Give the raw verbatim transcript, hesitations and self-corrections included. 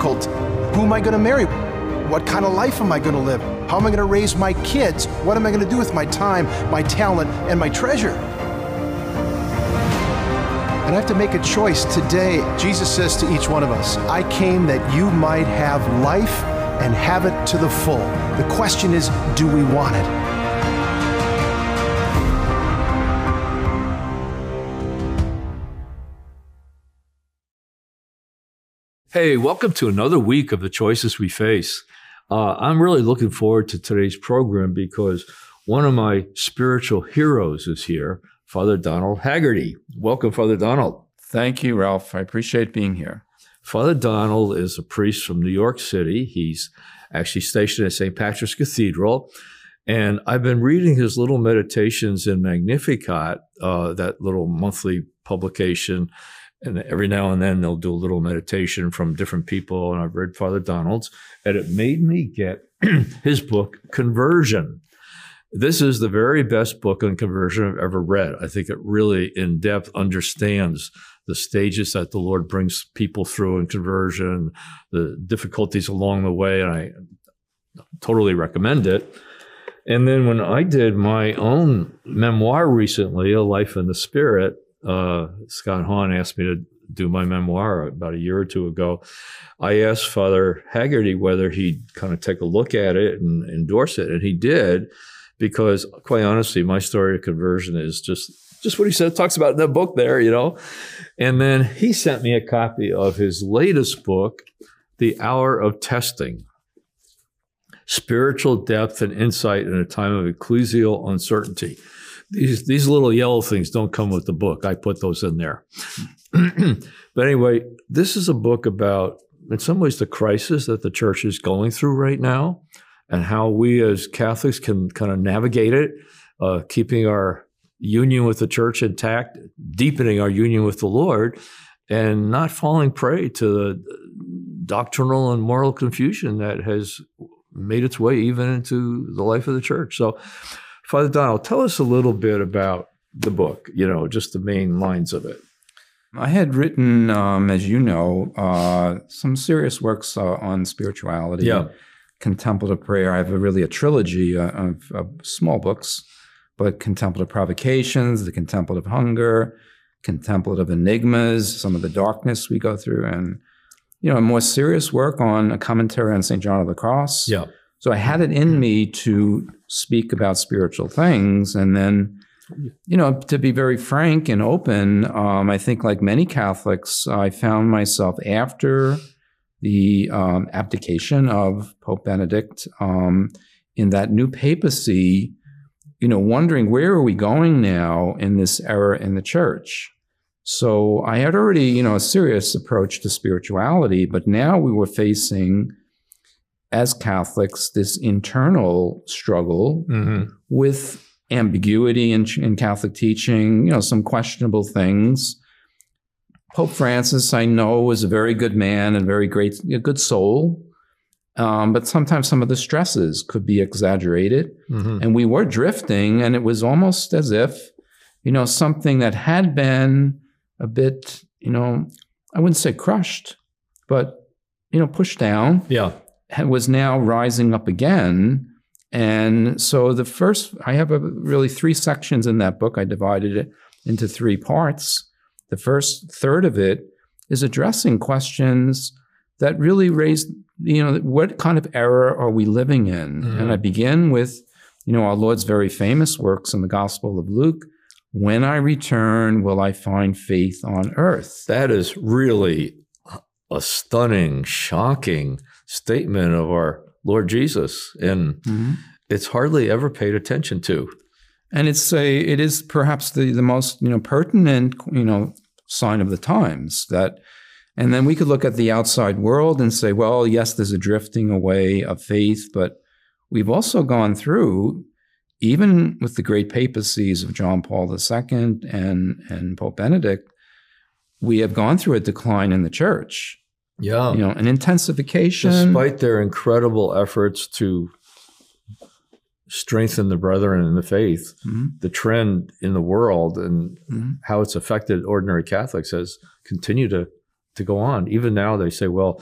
difficult. Who am I going to marry? What kind of life am I going to live? How am I going to raise my kids? What am I going to do with my time, my talent, and my treasure? And I have to make a choice today. Jesus says to each one of us, I came that you might have life and have it to the full. The question is, do we want it? Hey, welcome to another week of The Choices We Face. Uh, I'm really looking forward to today's program because one of my spiritual heroes is here, Father Donald Haggerty. Welcome, Father Donald. Thank you, Ralph. I appreciate being here. Father Donald is a priest from New York City. He's actually stationed at Saint Patrick's Cathedral. And I've been reading his little meditations in Magnificat, uh, that little monthly publication. And every now and then they'll do a little meditation from different people. And I've read Father Donald's, and it made me get his book, Conversion. This is the very best book on conversion I've ever read. I think it really in depth understands the stages that the Lord brings people through in conversion, the difficulties along the way. And I totally recommend it. And then when I did my own memoir recently, A Life in the Spirit, Uh, Scott Hahn asked me to do my memoir about a year or two ago. I asked Father Haggerty whether he'd kind of take a look at it and endorse it, and he did, because quite honestly, my story of conversion is just just what he said, talks about in that book there, you know. And then he sent me a copy of his latest book, The Hour of Testing: Spiritual Depth and Insight in a Time of Ecclesial Uncertainty. These these little yellow things don't come with the book. I put those in there. But anyway, this is a book about, in some ways, the crisis that the church is going through right now and how we as Catholics can kind of navigate it, uh, keeping our union with the church intact, deepening our union with the Lord, and not falling prey to the doctrinal and moral confusion that has made its way even into the life of the church. So, Father Donald, tell us a little bit about the book, you know, just the main lines of it. I had written, um, as you know, uh, some serious works uh, on spirituality, yeah. contemplative prayer. I have a, really a trilogy uh, of, of small books, but Contemplative Provocations, The Contemplative Hunger, Contemplative Enigmas, some of the darkness we go through, and, you know, a more serious work on a commentary on Saint John of the Cross. Yeah. So I had it in me to speak about spiritual things. And then, you know, to be very frank and open, um, I think like many Catholics, I found myself after the um, abdication of Pope Benedict um, in that new papacy, you know, wondering where are we going now in this era in the church? So I had already, you know, a serious approach to spirituality, but now we were facing, as Catholics, this internal struggle mm-hmm. with ambiguity in, in Catholic teaching, you know, some questionable things. Pope Francis, I know, was a very good man and very great, a good soul, um, but sometimes some of the stresses could be exaggerated. Mm-hmm. And we were drifting, and it was almost as if, you know, something that had been a bit, you know, I wouldn't say crushed, but, you know, pushed down. Yeah. Was now rising up again. And so the first, I have a, really three sections in that book. I divided it into three parts. The first third of it is addressing questions that really raise, you know, what kind of era are we living in? Mm-hmm. And I begin with, you know, our Lord's very famous works in the Gospel of Luke. When I return, will I find faith on earth? That is really a stunning, shocking statement of our Lord Jesus, and mm-hmm. it's hardly ever paid attention to. And it's a, it is perhaps the, the most, you know, pertinent, you know, sign of the times that, and then we could look at the outside world and say, well, yes, there's a drifting away of faith, but we've also gone through, even with the great papacies of John Paul the Second and, and Pope Benedict, we have gone through a decline in the church. Yeah. You know, an intensification. Despite their incredible efforts to strengthen the brethren in the faith, mm-hmm. the trend in the world and mm-hmm. how it's affected ordinary Catholics has continued to, to go on. Even now they say, well,